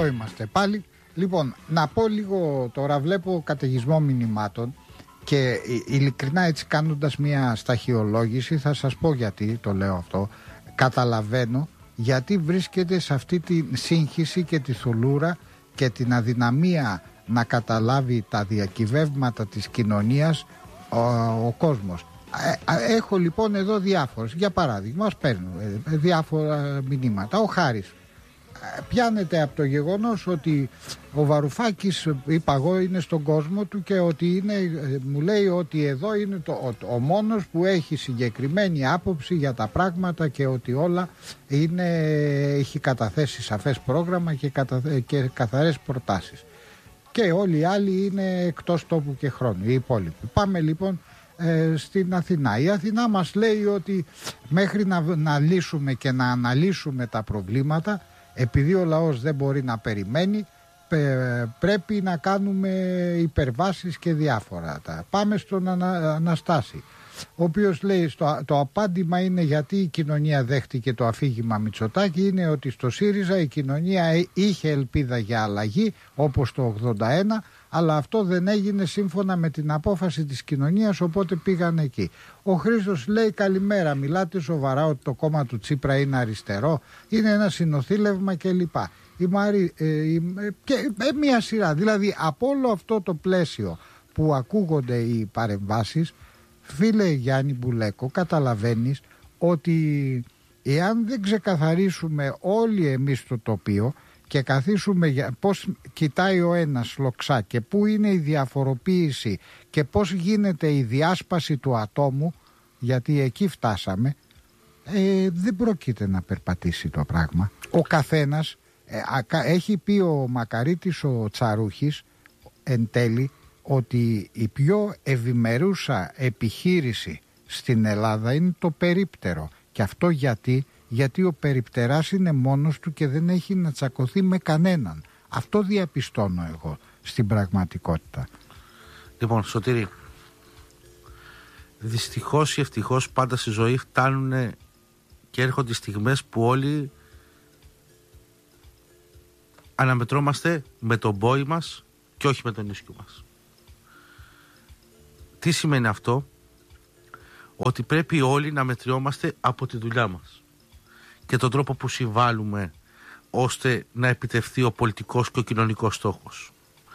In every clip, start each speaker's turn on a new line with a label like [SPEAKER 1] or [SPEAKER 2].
[SPEAKER 1] Εδώ είμαστε πάλι. Λοιπόν, να πω λίγο, τώρα βλέπω καταιγισμό μηνυμάτων και ειλικρινά έτσι κάνοντας μια σταχυολόγηση θα σας πω γιατί το λέω αυτό. Καταλαβαίνω γιατί βρίσκεται σε αυτή τη σύγχυση και τη θολούρα και την αδυναμία να καταλάβει τα διακυβεύματα της κοινωνίας ο κόσμος. Έχω λοιπόν εδώ διάφορες. Για παράδειγμα, ας παίρνω διάφορα μηνύματα. Ο Χάρης πιάνεται από το γεγονός ότι ο Βαρουφάκης, είπα εγώ, είναι στον κόσμο του και ότι είναι, μου λέει ότι εδώ είναι ο μόνος που έχει συγκεκριμένη άποψη για τα πράγματα και ότι όλα έχει καταθέσει σαφές πρόγραμμα και καθαρές προτάσεις. Και όλοι οι άλλοι είναι εκτός τόπου και χρόνου, οι υπόλοιποι. Πάμε λοιπόν στην Αθηνά. Η Αθηνά μας λέει ότι μέχρι να λύσουμε και να αναλύσουμε τα προβλήματα, επειδή ο λαός δεν μπορεί να περιμένει, πρέπει να κάνουμε υπερβάσεις και διάφορα. Πάμε στον Αναστάση, ο οποίος λέει το απάντημα είναι γιατί η κοινωνία δέχτηκε το αφήγημα Μητσοτάκη, είναι ότι στο ΣΥΡΙΖΑ η κοινωνία είχε ελπίδα για αλλαγή όπως το 81, αλλά αυτό δεν έγινε σύμφωνα με την απόφαση της κοινωνίας, οπότε πήγαν εκεί. Ο Χρήστος λέει καλημέρα, μιλάτε σοβαρά ότι το κόμμα του Τσίπρα είναι αριστερό, είναι ένα συνοθήλευμα κλπ. Η Μαρή, και μια σειρά, δηλαδή από όλο αυτό το πλαίσιο που ακούγονται οι παρεμβάσεις, φίλε Γιάννη Μπουλέκο, καταλαβαίνεις ότι εάν δεν ξεκαθαρίσουμε όλοι εμείς το τοπίο και καθίσουμε για πώς κοιτάει ο ένας λοξά και πού είναι η διαφοροποίηση και πώς γίνεται η διάσπαση του ατόμου, γιατί εκεί φτάσαμε, δεν πρόκειται να περπατήσει το πράγμα. Ο καθένας, έχει πει ο Μακαρίτης ο Τσαρούχης εν τέλει, ότι η πιο ευημερούσα επιχείρηση στην Ελλάδα είναι το περίπτερο. Και αυτό γιατί ο περιπτεράς είναι μόνος του και δεν έχει να τσακωθεί με κανέναν. Αυτό διαπιστώνω εγώ στην πραγματικότητα.
[SPEAKER 2] Λοιπόν, Σωτήρη, δυστυχώς ή ευτυχώς πάντα στη ζωή φτάνουν και έρχονται στιγμές που όλοι αναμετρώμαστε με τον πόη μας και όχι με τον ίσκιο μας. Τι σημαίνει αυτό? Ότι πρέπει όλοι να μετριόμαστε από τη δουλειά μας και τον τρόπο που συμβάλλουμε ώστε να επιτευχθεί ο πολιτικός και ο κοινωνικός στόχος.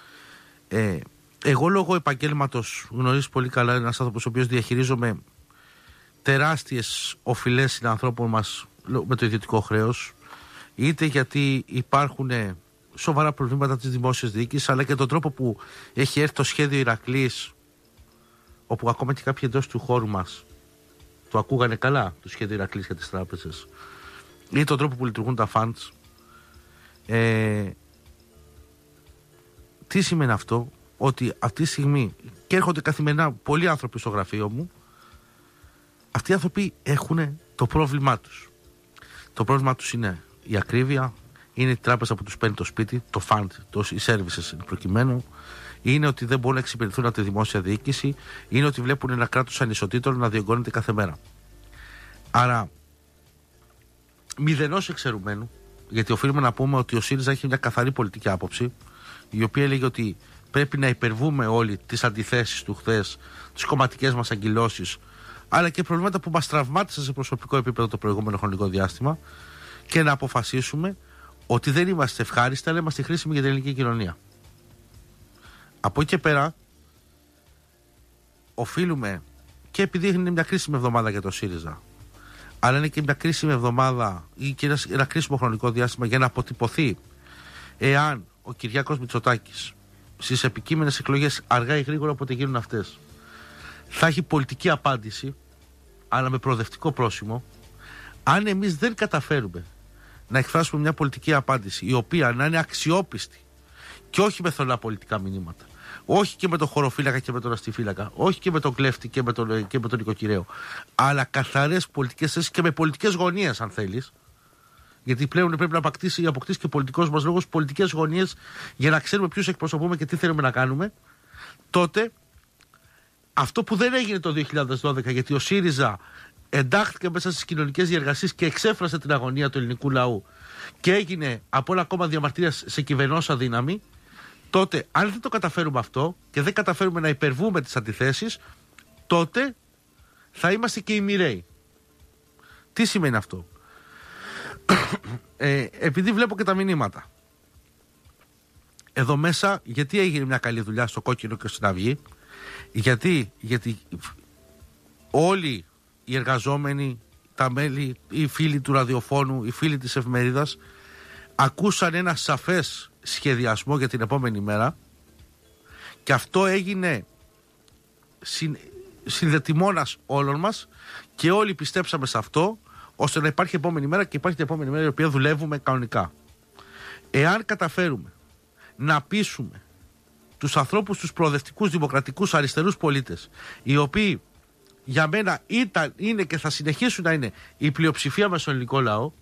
[SPEAKER 2] Εγώ λόγω επαγγέλματος, γνωρίζεις πολύ καλά, ένας άνθρωπος ο οποίος διαχειρίζομαι τεράστιες οφειλές συνανθρώπων μας με το ιδιωτικό χρέος, είτε γιατί υπάρχουν σοβαρά προβλήματα της δημόσιας διοίκησης, αλλά και τον τρόπο που έχει έρθει το σχέδιο Ηρακλής, όπου ακόμα και κάποιοι εντός του χώρου μας το ακούγανε καλά, το σχέδιο Ηρακλής για τις τράπεζες, ή τον τρόπο που λειτουργούν τα funds. Τι σημαίνει αυτό? Ότι αυτή τη στιγμή, και έρχονται καθημερινά πολλοί άνθρωποι στο γραφείο μου, αυτοί οι άνθρωποι έχουν το πρόβλημά τους. Το πρόβλημά τους είναι η ακρίβεια, είναι η τράπεζα που τους παίρνει το σπίτι, το fund, οι services προκειμένου, είναι ότι δεν μπορούν να εξυπηρετηθούν από τη δημόσια διοίκηση, είναι ότι βλέπουν ένα κράτος ανισοτήτων να διωγγώνεται κάθε μέρα. Άρα, μηδενός εξαιρουμένου, γιατί οφείλουμε να πούμε ότι ο ΣΥΡΙΖΑ έχει μια καθαρή πολιτική άποψη, η οποία έλεγε ότι πρέπει να υπερβούμε όλοι τις αντιθέσεις του χθες, τις κομματικές μας αγκυλώσεις, αλλά και προβλήματα που μας τραυμάτισαν σε προσωπικό επίπεδο το προηγούμενο χρονικό διάστημα, και να αποφασίσουμε ότι δεν είμαστε ευχάριστοι, αλλά είμαστε χρήσιμοι για την ελληνική κοινωνία. Από εκεί και πέρα, οφείλουμε, και επειδή είναι μια κρίσιμη εβδομάδα για το ΣΥΡΙΖΑ, αλλά είναι και μια κρίσιμη εβδομάδα ή και ένα κρίσιμο χρονικό διάστημα για να αποτυπωθεί εάν ο Κυριάκος Μητσοτάκης στις επικείμενες εκλογές, αργά ή γρήγορα όποτε γίνουν αυτές, θα έχει πολιτική απάντηση, αλλά με προοδευτικό πρόσημο. Αν εμείς δεν καταφέρουμε να εκφράσουμε μια πολιτική απάντηση η οποία να είναι αξιόπιστη και όχι με θολά πολιτικά μηνύματα, όχι και με τον χωροφύλακα και με τον αστιφύλακα, όχι και με τον κλέφτη και με τον νοικοκυρέο, αλλά καθαρές πολιτικές θέσεις και με πολιτικές γωνίες, αν θέλεις, γιατί πλέον πρέπει να αποκτήσει και ο πολιτικός μας λόγος πολιτικές γωνίες για να ξέρουμε ποιους εκπροσωπούμε και τι θέλουμε να κάνουμε, τότε αυτό που δεν έγινε το 2012, γιατί ο ΣΥΡΙΖΑ εντάχθηκε μέσα στις κοινωνικές διεργασίες και εξέφρασε την αγωνία του ελληνικού λαού και έγινε από ένα κόμμα διαμαρτυρίας σε κυβερνώσα δύναμη, τότε αν δεν το καταφέρουμε αυτό και δεν καταφέρουμε να υπερβούμε τις αντιθέσεις, τότε θα είμαστε και οι μοιραίοι. Τι σημαίνει αυτό? Επειδή βλέπω και τα μηνύματα εδώ μέσα, γιατί έγινε μια καλή δουλειά στο Κόκκινο και στην Αυγή? Γιατί όλοι οι εργαζόμενοι, τα μέλη, οι φίλοι του ραδιοφώνου, οι φίλοι της εφημερίδας ακούσαν ένα σαφές σχεδιασμό για την επόμενη μέρα, και αυτό έγινε συνδετημόνας όλων μας και όλοι πιστέψαμε σε αυτό, ώστε να υπάρχει επόμενη μέρα, και υπάρχει την επόμενη μέρα η οποία δουλεύουμε κανονικά. Εάν καταφέρουμε να πείσουμε τους ανθρώπους, τους προοδευτικούς, δημοκρατικούς, αριστερούς πολίτες, οι οποίοι για μένα είναι και θα συνεχίσουν να είναι η πλειοψηφία μας στον ελληνικό λαό,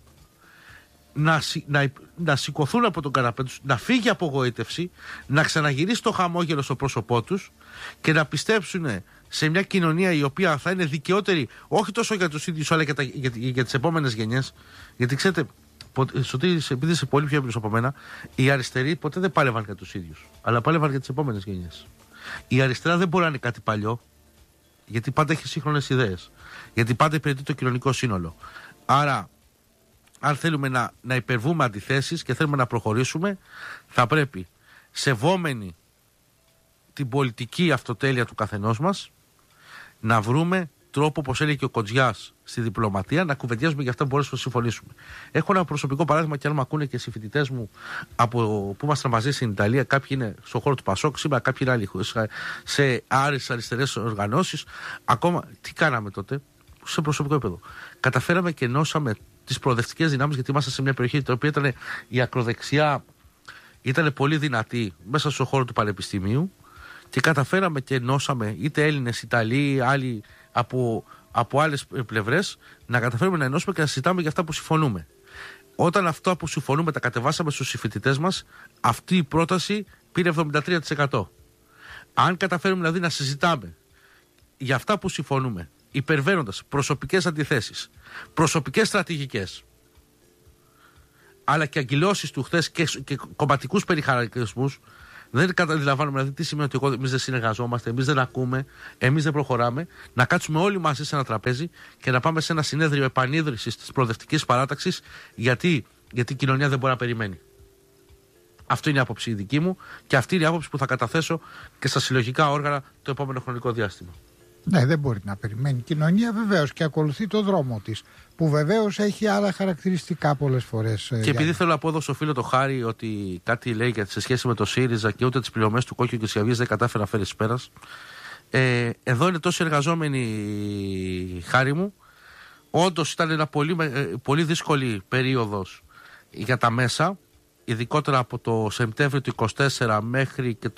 [SPEAKER 2] να σηκωθούν από τον καναπέ τους, να φύγει η απογοήτευση, να ξαναγυρίσει το χαμόγελο στο πρόσωπό τους και να πιστέψουν σε μια κοινωνία η οποία θα είναι δικαιότερη όχι τόσο για τους ίδιους, αλλά για τις επόμενες γενιές. Γιατί ξέρετε, επειδή είσαι πολύ πιο έμπειρος από μένα, οι αριστεροί ποτέ δεν πάλευαν για τους ίδιους, αλλά πάλευαν για τις επόμενες γενιές. Η αριστερά δεν μπορεί να είναι κάτι παλιό, γιατί πάντα έχει σύγχρονες ιδέες, γιατί πάντα υπηρετεί το κοινωνικό σύνολο. Άρα, αν θέλουμε να υπερβούμε αντιθέσεις και θέλουμε να προχωρήσουμε, θα πρέπει, σεβόμενοι την πολιτική αυτοτέλεια του καθενός μας, να βρούμε τρόπο, όπως έλεγε και ο Κοντζιάς στη διπλωματία, να κουβεντιάζουμε για αυτά που μπορέσουμε να συμφωνήσουμε. Έχω ένα προσωπικό παράδειγμα, και αν με ακούνε και οι συμφοιτητές μου που ήμασταν μαζί στην Ιταλία, κάποιοι είναι στον χώρο του Πασόκ, σήμερα κάποιοι είναι άλλοι σε άρες αριστερές οργανώσεις. Ακόμα, τι κάναμε τότε, σε προσωπικό επίπεδο? Καταφέραμε και ενώσαμε τις προοδευτικές δυνάμεις, γιατί είμαστε σε μια περιοχή την οποία ήταν η ακροδεξιά, ήταν πολύ δυνατή μέσα στον χώρο του Πανεπιστημίου, και καταφέραμε και ενώσαμε είτε Έλληνες, Ιταλοί, άλλοι από άλλες πλευρές, να καταφέρουμε να ενώσουμε και να συζητάμε για αυτά που συμφωνούμε. Όταν αυτά που συμφωνούμε τα κατεβάσαμε στους συμφοιτητές μας, αυτή η πρόταση πήρε 73%. Αν καταφέρουμε δηλαδή να συζητάμε για αυτά που συμφωνούμε, υπερβαίνοντας προσωπικές αντιθέσεις, προσωπικές στρατηγικές, αλλά και αγκυλώσεις του χθες και κομματικούς περιχαρακτηρισμούς, δεν καταλαβαίνουμε δηλαδή τι σημαίνει ότι εμείς δεν συνεργαζόμαστε, εμείς δεν ακούμε, εμείς δεν προχωράμε. Να κάτσουμε όλοι μαζί σε ένα τραπέζι και να πάμε σε ένα συνέδριο επανίδρυσης της προοδευτικής παράταξης, γιατί η κοινωνία δεν μπορεί να περιμένει. Αυτή είναι η άποψη δική μου, και αυτή είναι η άποψη που θα καταθέσω και στα συλλογικά όργανα το επόμενο χρονικό διάστημα.
[SPEAKER 1] Ναι, δεν μπορεί να περιμένει η κοινωνία, βεβαίως, και ακολουθεί το δρόμο της, που βεβαίως έχει άλλα χαρακτηριστικά πολλές φορές.
[SPEAKER 2] Και επειδή θέλω να πω εδώ στο φίλο το Χάρη ότι κάτι λέει σε σχέση με το ΣΥΡΙΖΑ και ούτε τις πληρωμές του Κόκκινου και της Αυγής δεν κατάφερε να φέρει εις πέρας. Εδώ είναι τόσοι εργαζόμενοι, Χάρη μου. Όντως ήταν ένα πολύ δύσκολη περίοδος για τα μέσα, ειδικότερα από το Σεπτέμβριο του 2024 μέχρι και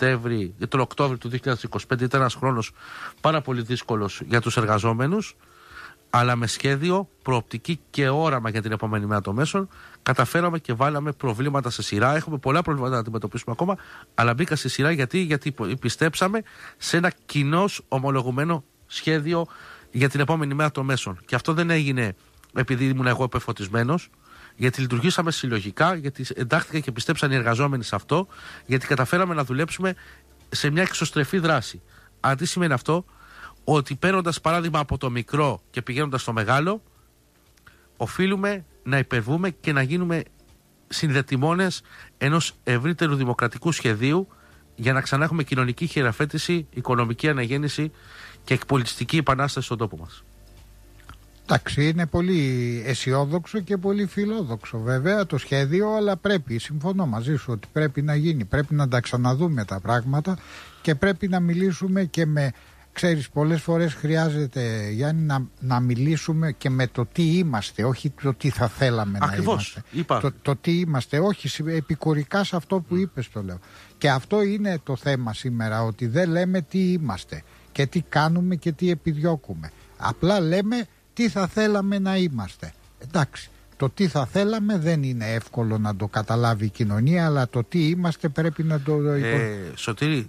[SPEAKER 2] τον Οκτώβριο του 2025. Ήταν ένας χρόνος πάρα πολύ δύσκολος για τους εργαζόμενους, αλλά με σχέδιο, προοπτική και όραμα για την επόμενη μέρα των μέσων, καταφέραμε και βάλαμε προβλήματα σε σειρά. Έχουμε πολλά προβλήματα να αντιμετωπίσουμε ακόμα, αλλά μπήκα στη σειρά γιατί πιστέψαμε σε ένα κοινώς ομολογουμένο σχέδιο για την επόμενη μέρα των μέσων. Και αυτό δεν έγινε επειδή ήμουν εγώ επεφωτισμένος, γιατί λειτουργήσαμε συλλογικά, γιατί εντάχθηκαν και πιστέψαν οι εργαζόμενοι σε αυτό, γιατί καταφέραμε να δουλέψουμε σε μια εξωστρεφή δράση. Αν τι σημαίνει αυτό? Ότι παίρνοντας παράδειγμα από το μικρό και πηγαίνοντας στο μεγάλο, οφείλουμε να υπερβούμε και να γίνουμε συνδετημόνες ενός ευρύτερου δημοκρατικού σχεδίου, για να ξανά έχουμε κοινωνική χειραφέτηση, οικονομική αναγέννηση και εκπολιτιστική επανάσταση στον τόπο μας.
[SPEAKER 1] Εντάξει, είναι πολύ αισιόδοξο και πολύ φιλόδοξο βέβαια το σχέδιο, αλλά συμφωνώ μαζί σου ότι πρέπει να γίνει, πρέπει να τα ξαναδούμε τα πράγματα και πρέπει να μιλήσουμε και με, ξέρεις, πολλές φορές χρειάζεται, Γιάννη, να μιλήσουμε και με το τι είμαστε, όχι το τι θα θέλαμε. Ακριβώς, να είμαστε. Το τι είμαστε, όχι επικουρικά σε αυτό που είπες το λέω. Και αυτό είναι το θέμα σήμερα, ότι δεν λέμε τι είμαστε και τι κάνουμε και τι επιδιώκουμε. Απλά λέμε τι θα θέλαμε να είμαστε. Εντάξει, το τι θα θέλαμε δεν είναι εύκολο να το καταλάβει η κοινωνία, αλλά το τι είμαστε πρέπει να το...
[SPEAKER 2] Σωτήρη,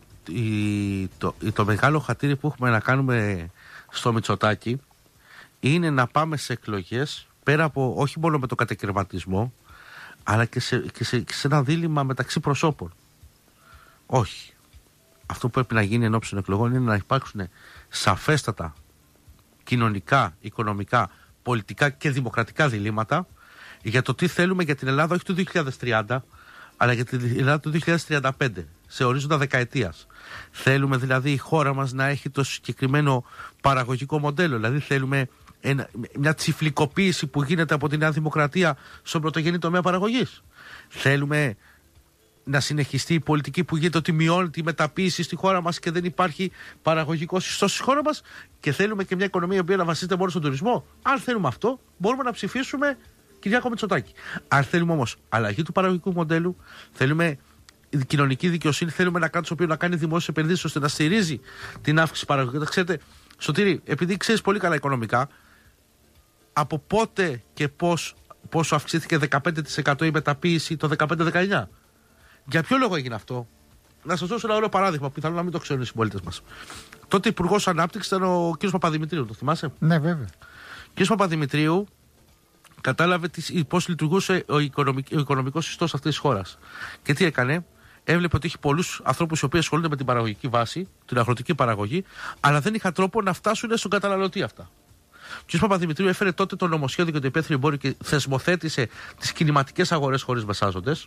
[SPEAKER 2] το μεγάλο χατήρι που έχουμε να κάνουμε στο Μητσοτάκη είναι να πάμε σε εκλογές, πέρα από όχι μόνο με το κατακαιρματισμό, αλλά και σε ένα δίλημμα μεταξύ προσώπων. Όχι. Αυτό που πρέπει να γίνει εν ώψη των εκλογών είναι να υπάρξουν σαφέστατα κοινωνικά, οικονομικά, πολιτικά και δημοκρατικά διλήμματα για το τι θέλουμε για την Ελλάδα, όχι του 2030, αλλά για την Ελλάδα του 2035, σε ορίζοντα δεκαετίας. Θέλουμε δηλαδή η χώρα μας να έχει το συγκεκριμένο παραγωγικό μοντέλο, δηλαδή θέλουμε μια τσιφλικοποίηση που γίνεται από τη Νέα Δημοκρατία στον πρωτογενή τομέα παραγωγής. Θέλουμε να συνεχιστεί η πολιτική που γίνεται ότι μειώνει τη μεταποίηση στη χώρα μας και δεν υπάρχει παραγωγικό ιστός στη χώρα μας, και θέλουμε και μια οικονομία η οποία να βασίζεται μόνο στον τουρισμό. Αν θέλουμε αυτό, μπορούμε να ψηφίσουμε Κυριάκο Μητσοτάκη. Αν θέλουμε όμως αλλαγή του παραγωγικού μοντέλου, θέλουμε κοινωνική δικαιοσύνη, θέλουμε ένα κράτος το οποίο να κάνει δημόσιες επενδύσεις ώστε να στηρίζει την αύξηση παραγωγικής. Ξέρετε, Σωτήρη, επειδή ξέρεις πολύ καλά οικονομικά, από πότε και πόσο αυξήθηκε 15% η μεταποίηση το 15-19? Για ποιο λόγο έγινε αυτό? Να σας δώσω ένα ωραίο παράδειγμα που πιθανόν να μην το ξέρουν οι συμπολίτες μας. Τότε υπουργός ανάπτυξης ήταν ο κ. Παπαδημητρίου, το θυμάσαι?
[SPEAKER 1] Ναι, βέβαια.
[SPEAKER 2] Ο κ. Παπαδημητρίου κατάλαβε πώς λειτουργούσε ο οικονομικός ιστός αυτής της χώρας. Και τι έκανε? Έβλεπε ότι έχει πολλούς ανθρώπους οι οποίοι ασχολούνται με την παραγωγική βάση, την αγροτική παραγωγή, αλλά δεν είχαν τρόπο να φτάσουν στον καταναλωτή αυτά. Ο κ. Παπαδημητρίου έφερε τότε το νομοσχέδιο για το υπαίθριο εμπόριο και θεσμοθέτησε τις κινηματικές αγορές χωρίς μεσάζοντες.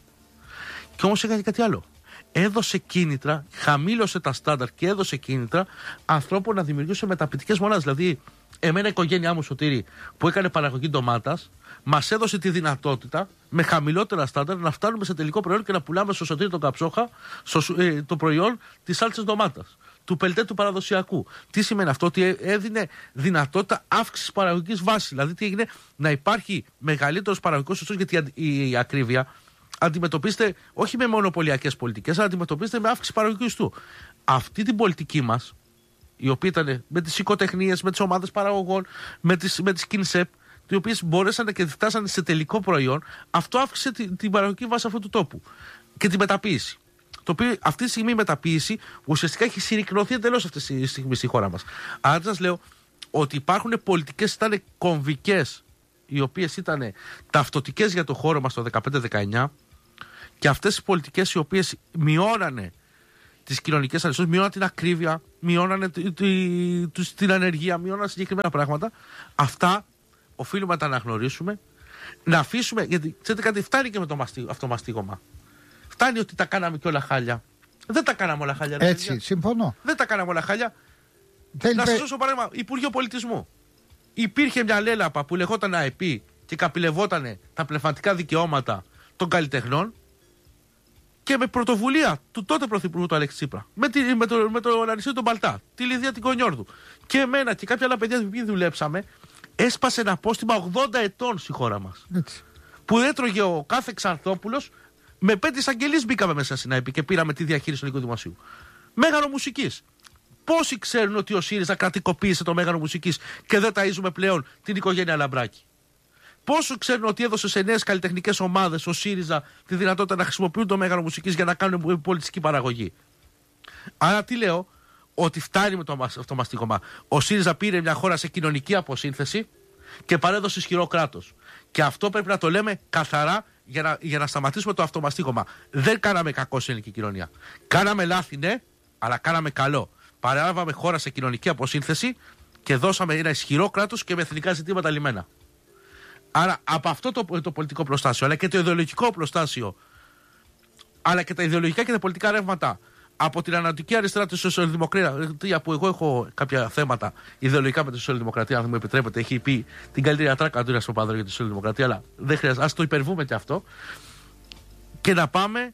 [SPEAKER 2] Και όμως έκανε κάτι άλλο. Έδωσε κίνητρα, χαμήλωσε τα στάνταρ και έδωσε κίνητρα ανθρώπων να δημιουργήσουν μεταποιητικές μονάδες. Δηλαδή, εμένα η οικογένειά μου, Σωτήρη, που έκανε παραγωγή ντομάτας, μας έδωσε τη δυνατότητα με χαμηλότερα στάνταρ να φτάνουμε σε τελικό προϊόν και να πουλάμε στο Σωτήρη τον Καψόχα το προϊόν της σάλτσας ντομάτας, του πελτέ του παραδοσιακού. Τι σημαίνει αυτό? Ότι έδινε δυνατότητα αύξησης παραγωγικής βάσης. Δηλαδή, τι έγινε? Να υπάρχει μεγαλύτερος παραγωγικός ιστός, γιατί η ακρίβεια αντιμετωπίζεται όχι με μονοπωλιακές πολιτικές, αλλά αντιμετωπίζεται με αύξηση παραγωγικού ιστού. Αυτή την πολιτική μας, η οποία ήταν με τις οικοτεχνίες, με τις ομάδες παραγωγών, με τις ΚΙΝΣΕΠ, οι οποίες μπορέσαν και φτάσανε σε τελικό προϊόν, αυτό αύξησε την παραγωγική βάση αυτού του τόπου και τη μεταποίηση. Το οποίο αυτή τη στιγμή η μεταποίηση ουσιαστικά έχει συρρικνωθεί εντελώς αυτή τη στιγμή στη χώρα μας. Άρα σας λέω ότι υπάρχουν πολιτικές που ήταν κομβικές, οι οποίες ήταν ταυτοτικές για το χώρο μας το 15-19, και αυτές οι πολιτικές οι οποίες μειώνανε τις κοινωνικές ανισότητες, μειώνανε την ακρίβεια, μειώνανε την ανεργία, μειώνανε συγκεκριμένα πράγματα. Αυτά οφείλουμε να τα αναγνωρίσουμε, να αφήσουμε, γιατί ξέρετε κάτι, φτάνει και με το αυτομαστίγωμα. Φτάνει ότι τα κάναμε και όλα χάλια. Δεν τα κάναμε όλα χάλια.
[SPEAKER 1] Έτσι, συμφωνώ.
[SPEAKER 2] Δεν τα κάναμε όλα χάλια. Να σας δώσω παράδειγμα, Υπουργείο Πολιτισμού. Υπήρχε μια λέλαπα που λεγόταν ΑΕΠ και καπηλευόταν τα πνευματικά δικαιώματα των καλλιτεχνών, και με πρωτοβουλία του τότε Πρωθυπουργού του Αλέξη Τσίπρα, με τον Αναρισίδη τον Παλτά, τη Λιδία την Κονιόρδου και εμένα και κάποια άλλα παιδιά που δουλέψαμε, έσπασε ένα απόστημα 80 ετών στη χώρα μας. Έτσι. Που έτρωγε ο κάθε Ξανθόπουλος, με 5 εισαγγελείς μπήκαμε μέσα στην ΑΕΠ και πήραμε τη διαχείριση του ελληνικού δημοσίου. Μέγαρο μουσικής. Πόσοι ξέρουν ότι ο ΣΥΡΙΖΑ κρατικοποίησε το Μέγαρο μουσικής και δεν ταΐζουμε πλέον την οικογένεια Λαμπράκη? Πόσο ξέρουν ότι έδωσε σε νέες καλλιτεχνικές ομάδες ο ΣΥΡΙΖΑ τη δυνατότητα να χρησιμοποιούν το Μέγαρο μουσικής για να κάνουν πολιτιστική παραγωγή? Άρα τι λέω? Ότι φτάνει με το αυτομαστίγωμα. Ο ΣΥΡΙΖΑ πήρε μια χώρα σε κοινωνική αποσύνθεση και παρέδωσε ισχυρό κράτος. Και αυτό πρέπει να το λέμε καθαρά για να σταματήσουμε το αυτομαστίγωμα. Δεν κάναμε κακό στην ελληνική κοινωνία. Κάναμε λάθη, ναι, αλλά κάναμε καλό. Παρέλαβαμε χώρα σε κοινωνική αποσύνθεση και δώσαμε ένα ισχυρό κράτος και με εθνικά ζητήματα λυμμένα. Άρα από αυτό το πολιτικό προστάσιο, αλλά και το ιδεολογικό προστάσιο, αλλά και τα ιδεολογικά και τα πολιτικά ρεύματα από την ανατολική αριστερά τη σοσιαλδημοκρατία, που εγώ έχω κάποια θέματα ιδεολογικά με τη σοσιαλδημοκρατία, αν μου επιτρέπετε, έχει πει την καλύτερη ατράκα του στο Παδρό για τη σοσιαλδημοκρατία, αλλά δεν χρειάζεται, ας το υπερβούμε και αυτό, και να πάμε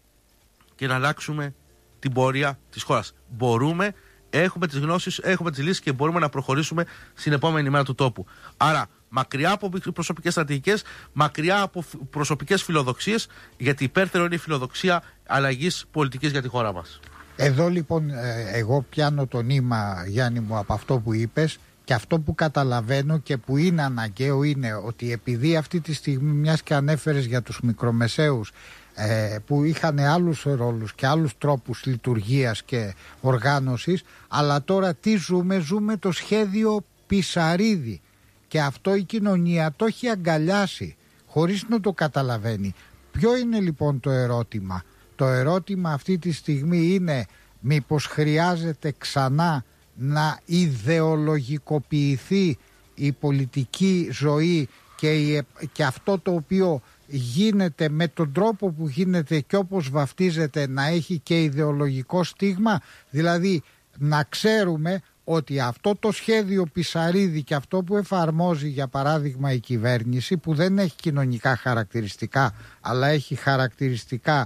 [SPEAKER 2] και να αλλάξουμε την πορεία της χώρας. Μπορούμε, έχουμε τις γνώσεις, έχουμε τις λύσεις και μπορούμε να προχωρήσουμε στην επόμενη μέρα του τόπου. Άρα, μακριά από προσωπικές στρατηγικές, μακριά από προσωπικές φιλοδοξίες, γιατί υπέρτερο είναι η φιλοδοξία αλλαγής πολιτικής για τη χώρα μας.
[SPEAKER 1] Εδώ λοιπόν εγώ πιάνω το νήμα, Γιάννη μου, από αυτό που είπες, και αυτό που καταλαβαίνω και που είναι αναγκαίο είναι ότι επειδή αυτή τη στιγμή, μιας και ανέφερες για τους μικρομεσαίους που είχαν άλλους ρόλους και άλλους τρόπους λειτουργίας και οργάνωσης, αλλά τώρα τι ζούμε το σχέδιο Πισαρίδη. Και αυτό η κοινωνία το έχει αγκαλιάσει χωρίς να το καταλαβαίνει. Ποιο είναι λοιπόν το ερώτημα? Το ερώτημα αυτή τη στιγμή είναι μήπως χρειάζεται ξανά να ιδεολογικοποιηθεί η πολιτική ζωή και αυτό το οποίο γίνεται με τον τρόπο που γίνεται και όπως βαφτίζεται να έχει και ιδεολογικό στίγμα, δηλαδή να ξέρουμε ότι αυτό το σχέδιο Πισαρίδη και αυτό που εφαρμόζει για παράδειγμα η κυβέρνηση, που δεν έχει κοινωνικά χαρακτηριστικά αλλά έχει χαρακτηριστικά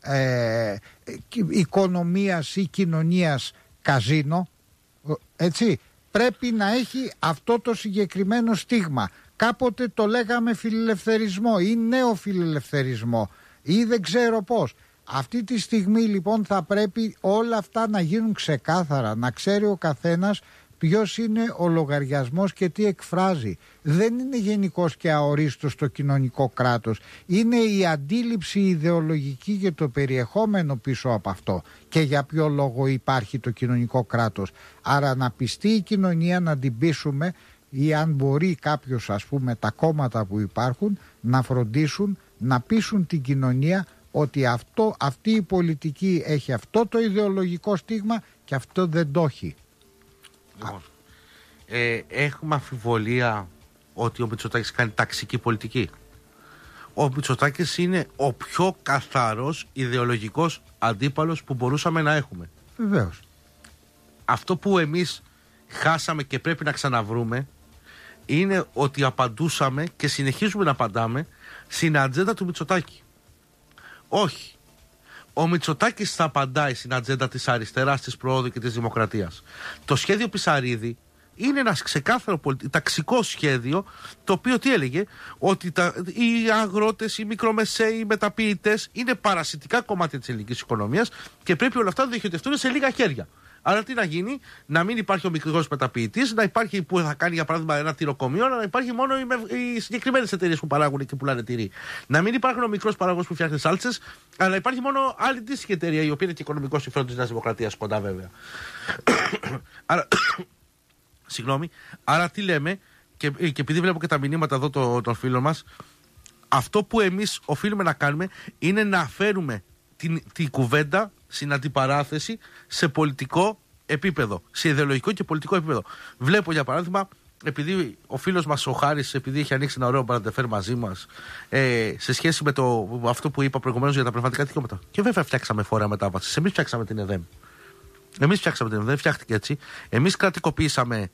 [SPEAKER 1] οικονομίας ή κοινωνίας καζίνο, έτσι, πρέπει να έχει αυτό το συγκεκριμένο στίγμα. Κάποτε το λέγαμε φιλελευθερισμό ή νέο φιλελευθερισμό ή δεν ξέρω πώς. Αυτή τη στιγμή λοιπόν θα πρέπει όλα αυτά να γίνουν ξεκάθαρα, να ξέρει ο καθένας ποιος είναι ο λογαριασμός και τι εκφράζει. Δεν είναι γενικός και αορίστος το κοινωνικό κράτος. Είναι η αντίληψη ιδεολογική για το περιεχόμενο πίσω από αυτό και για ποιο λόγο υπάρχει το κοινωνικό κράτος. Άρα να πιστεί η κοινωνία, να την πείσουμε, ή αν μπορεί κάποιος, ας πούμε, τα κόμματα που υπάρχουν να φροντίσουν να πείσουν την κοινωνία ότι αυτή η πολιτική έχει αυτό το ιδεολογικό στίγμα και αυτό δεν το έχει.
[SPEAKER 2] Λοιπόν, έχουμε αμφιβολία ότι ο Μητσοτάκης κάνει ταξική πολιτική. Ο Μητσοτάκης είναι ο πιο καθαρός ιδεολογικός αντίπαλος που μπορούσαμε να έχουμε.
[SPEAKER 1] Βεβαίως.
[SPEAKER 2] Αυτό που εμείς χάσαμε και πρέπει να ξαναβρούμε είναι ότι απαντούσαμε και συνεχίζουμε να απαντάμε στην ατζέντα του Μητσοτάκη. Όχι. Ο Μητσοτάκης θα απαντάει στην ατζέντα της αριστεράς, της προόδου και της δημοκρατίας. Το σχέδιο Πισαρίδη είναι ένα ξεκάθαρο ταξικό σχέδιο, το οποίο τι έλεγε? Ότι οι αγρότες, οι μικρομεσαίοι, οι μεταποιητές είναι παρασιτικά κομμάτια της ελληνικής οικονομίας και πρέπει όλα αυτά να διοχετευτούν σε λίγα χέρια. Άρα τι να γίνει? Να μην υπάρχει ο μικρός μεταποιητής, να υπάρχει που θα κάνει για παράδειγμα ένα τυροκομείο, αλλά να υπάρχει μόνο οι συγκεκριμένες εταιρείες που παράγουν και πουλάνε τυρί. Να μην υπάρχει ο μικρός παραγωγός που φτιάχνει σάλτσες, αλλά να υπάρχει μόνο άλλη αντίστοιχη εταιρεία, η οποία είναι και οικονομικό συμφέρον της Νέας Δημοκρατίας κοντά βέβαια. Άρα, συγγνώμη, άρα τι λέμε, και επειδή βλέπω και τα μηνύματα εδώ των φίλων μας, αυτό που εμείς οφείλουμε να κάνουμε είναι να φέρουμε την κουβέντα στην αντιπαράθεση σε πολιτικό επίπεδο, σε ιδεολογικό και πολιτικό επίπεδο. Βλέπω για παράδειγμα, επειδή ο φίλος μας ο Χάρης, επειδή έχει ανοίξει ένα ωραίο μπραντεφέρ μαζί μας, σε σχέση με αυτό που είπα προηγουμένως για τα πνευματικά δικαιώματα. Και βέβαια φτιάξαμε φόρα μετάβαση. Εμείς φτιάξαμε την ΕΔΕΜ. Δεν φτιάχτηκε έτσι. Εμείς κρατικοποιήσαμε,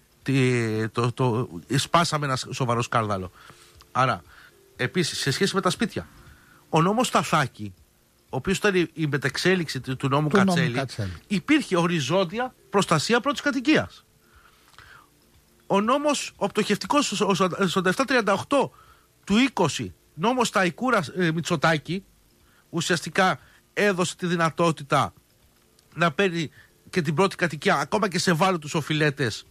[SPEAKER 2] σπάσαμε ένα σοβαρό σκάνδαλο. Άρα, επίσης, σε σχέση με τα σπίτια, ο νόμος Σταθάκη, ο οποίος ήταν η μετεξέλιξη του νόμου Κατσέλη, υπήρχε οριζόντια προστασία πρώτης κατοικίας. Ο νόμος, ο πτωχευτικός, ο 4738 του 20, νόμος Σταϊκούρα Μητσοτάκη, ουσιαστικά έδωσε τη δυνατότητα να παίρνει και την πρώτη κατοικία, ακόμα και σε ευάλωτους οφειλέτες,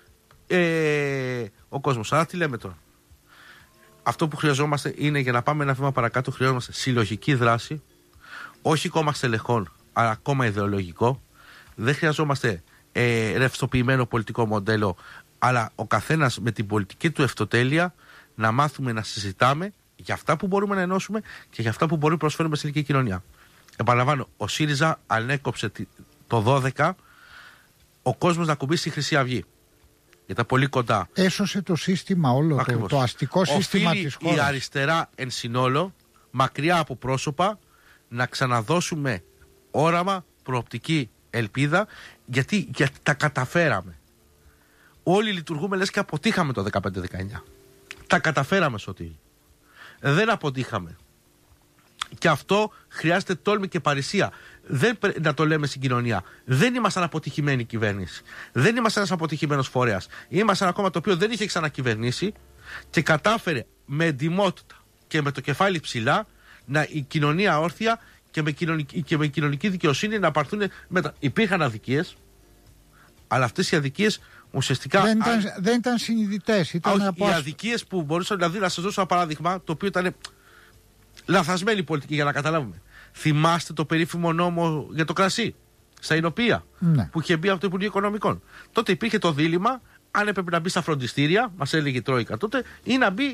[SPEAKER 2] ο κόσμος. Άρα τι λέμε τώρα? Αυτό που χρειαζόμαστε είναι, για να πάμε ένα βήμα παρακάτω, χρειαζόμαστε συλλογική δράση, όχι κόμμα στελεχών, αλλά κόμμα ιδεολογικό. Δεν χρειαζόμαστε ρευστοποιημένο πολιτικό μοντέλο, αλλά ο καθένας με την πολιτική του ευτοτέλεια να μάθουμε να συζητάμε για αυτά που μπορούμε να ενώσουμε και για αυτά που μπορούμε να προσφέρουμε στην ελληνική κοινωνία. Επαναλαμβάνω, ο ΣΥΡΙΖΑ ανέκοψε το 12 ο κόσμος να κουμπίσει στη Χρυσή Αυγή. Ήταν πολύ κοντά.
[SPEAKER 1] Έσωσε το σύστημα όλο, το αστικό σύστημα της χώρας.
[SPEAKER 2] Η αριστερά εν συνόλο, μακριά από πρόσωπα, να ξαναδώσουμε όραμα, προοπτική, ελπίδα, γιατί τα καταφέραμε. Όλοι λειτουργούμε λες και αποτύχαμε το 15-19. Τα καταφέραμε, Σωτήρη. Δεν αποτύχαμε. Και αυτό χρειάζεται τόλμη και παρησία. Δεν να το λέμε στην κοινωνία. Δεν ήμασταν αποτυχημένη κυβέρνηση. Δεν ήμασταν ένας αποτυχημένος φορέας. Ήμασταν ένα κόμμα το οποίο δεν είχε ξανακυβερνήσει και κατάφερε με εντιμότητα και με το κεφάλι ψηλά η κοινωνία όρθια και με κοινωνική δικαιοσύνη να πάρθουν μετά. Υπήρχαν αδικίες, αλλά αυτές οι αδικίες ουσιαστικά.
[SPEAKER 1] Δεν ήταν συνειδητές.
[SPEAKER 2] Οι αδικίες που μπορούσαν, δηλαδή, να σας δώσω ένα παράδειγμα, το οποίο ήταν λαθασμένη πολιτική για να καταλάβουμε. Θυμάστε το περίφημο νόμο για το κρασί στα Ηνωπία, ναι, που είχε μπει από το Υπουργείο Οικονομικών? Τότε υπήρχε το δίλημμα αν έπρεπε να μπει στα φροντιστήρια, μας έλεγε η Τρόικα τότε, ή να μπει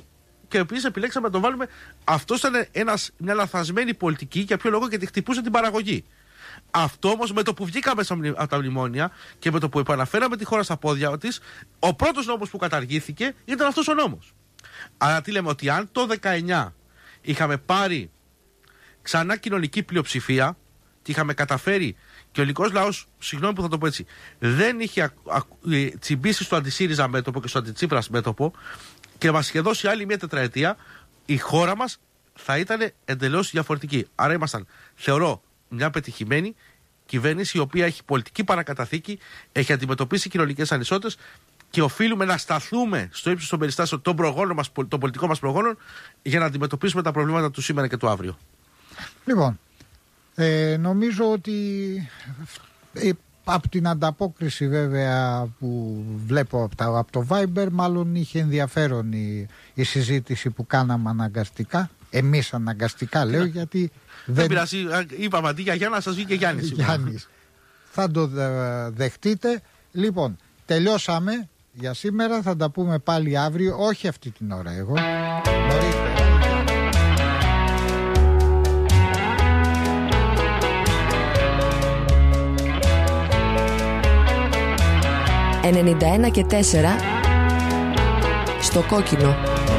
[SPEAKER 2] και επίσης επιλέξαμε να το βάλουμε. Αυτό ήταν μια λαθασμένη πολιτική, για ποιο λόγο? Γιατί χτυπούσε την παραγωγή. Αυτό όμως με το που βγήκαμε από τα μνημόνια και με το που επαναφέραμε τη χώρα στα πόδια της, ο πρώτος νόμος που καταργήθηκε ήταν αυτός ο νόμος. Άρα τι λέμε? Ότι αν το 19 είχαμε πάρει ξανά κοινωνική πλειοψηφία και είχαμε καταφέρει και ο ελληνικός λαός, συγγνώμη που θα το πω έτσι, δεν είχε τσιμπήσει στο αντισύριζα μέτωπο και στο αντιτσίπρας μέτωπο και μας είχε δώσει άλλη μια τετραετία, η χώρα μας θα ήταν εντελώς διαφορετική. Άρα ήμασταν, θεωρώ, μια πετυχημένη κυβέρνηση η οποία έχει πολιτική παρακαταθήκη, έχει αντιμετωπίσει κοινωνικές ανισότητες και οφείλουμε να σταθούμε στο ύψος των περιστάσεων των πολιτικών μας προγόνων για να αντιμετωπίσουμε τα προβλήματα του σήμερα και του αύριο.
[SPEAKER 1] Λοιπόν, νομίζω ότι από την ανταπόκριση βέβαια που βλέπω από το Viber, μάλλον είχε ενδιαφέρον η συζήτηση που κάναμε αναγκαστικά. Εμείς αναγκαστικά λέω, γιατί
[SPEAKER 2] δεν πειράζει, είπαμε αντί για Γιάννα σας βγήκε Γιάννης.
[SPEAKER 1] Θα το δεχτείτε. Λοιπόν, τελειώσαμε για σήμερα, θα τα πούμε πάλι αύριο, όχι αυτή την ώρα εγώ. Νωρίτερα.
[SPEAKER 3] 91 και 4 στο κόκκινο.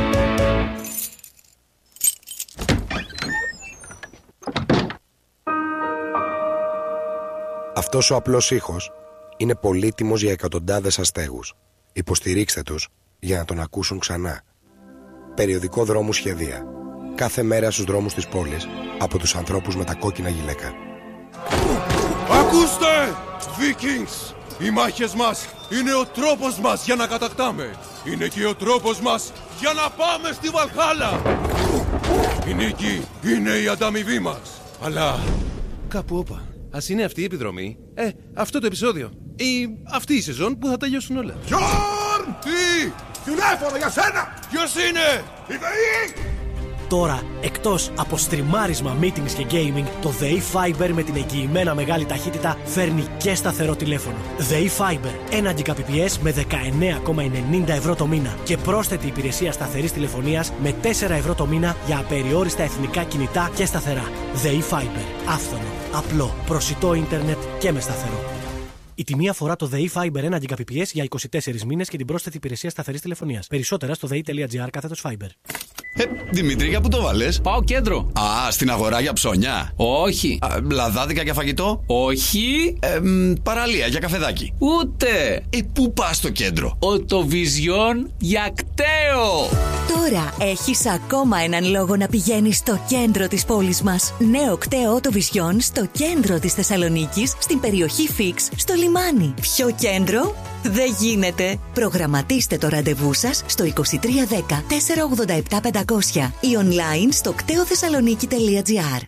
[SPEAKER 4] Αυτός ο απλός ήχος είναι πολύτιμος για εκατοντάδες αστέγους. Υποστηρίξτε τους για να τον ακούσουν ξανά. Περιοδικό Δρόμου Σχεδία. Κάθε μέρα στους δρόμους της πόλης από τους ανθρώπους με τα κόκκινα γυλαίκα.
[SPEAKER 5] Ακούστε! Vikings! Οι μάχες μας είναι ο τρόπος μας για να κατακτάμε. Είναι και ο τρόπος μας για να πάμε στη Βαλχάλα. Η νίκη είναι η ανταμοιβή μας. Αλλά κάπου όπα. Ας είναι αυτή η επιδρομή, αυτό το επεισόδιο ή αυτή η σεζόν που θα τελειώσουν όλα. Γιόρν! Τι! Τηλέφωνο για σένα! Ποιος είναι? Η ΔΕΗ!
[SPEAKER 6] Τώρα, εκτός από στριμάρισμα, meetings και gaming, το ΔΕΗ Fiber με την εγγυημένα μεγάλη ταχύτητα φέρνει και σταθερό τηλέφωνο. ΔΕΗ Fiber, 1 Gbps με 19,90 ευρώ το μήνα και πρόσθετη υπηρεσία σταθερής τηλεφωνίας με 4 ευρώ το μήνα για απεριόριστα εθνικά κινητά και σταθερά. ΔΕΗ Fiber, άφθονο, απλό, προσιτό ίντερνετ και με σταθερό. Η τιμή αφορά το ΔΕΗ Fiber 1 Gbps για 24 μήνες και την πρόσθετη υπηρεσία σταθερής τηλεφωνίας. Περισσότερα στο dei.gr/Fiber.
[SPEAKER 7] Δημήτρη, για πού το βάλες?
[SPEAKER 8] Πάω κέντρο.
[SPEAKER 7] Α, στην αγορά για ψώνια?
[SPEAKER 8] Όχι.
[SPEAKER 7] Λαδάδικα για φαγητό?
[SPEAKER 8] Όχι.
[SPEAKER 7] Παραλία για καφεδάκι?
[SPEAKER 8] Ούτε.
[SPEAKER 7] Πού πας στο κέντρο?
[SPEAKER 8] Οτοβιζιόν για κταίο.
[SPEAKER 9] Τώρα έχεις ακόμα έναν λόγο να πηγαίνεις στο κέντρο της πόλης μας. Νέο κταίο Οτοβιζιόν στο κέντρο της Θεσσαλονίκης, στην περιοχή Φίξ, στο λιμάνι. Πιο κέντρο δεν γίνεται. Προγραμματίστε το ραντεβού σας στο 2310 487 500 ή online στο κτεοθεσσαλονίκη.gr.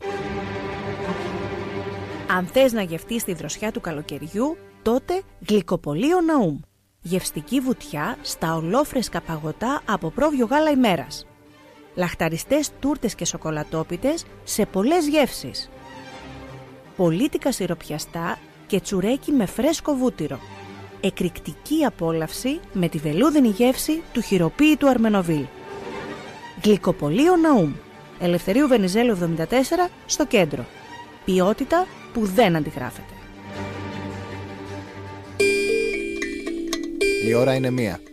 [SPEAKER 10] Αν θες να γευτείς τη δροσιά του καλοκαιριού, τότε Γλυκοπωλείο Ναούμ. Γευστική βουτιά στα ολόφρεσκα παγωτά από πρόβιο γάλα ημέρας. Λαχταριστές τούρτες και σοκολατόπιτες σε πολλές γεύσεις. Πολίτικα σιροπιαστά και τσουρέκι με φρέσκο βούτυρο. Εκρηκτική απόλαυση με τη βελούδινη γεύση του χειροποίητου Αρμενοβίλ. Γλυκοπωλείο Ναούμ. Ελευθερίου Βενιζέλου 74 στο κέντρο. Ποιότητα που δεν αντιγράφεται.
[SPEAKER 11] Η ώρα είναι 1.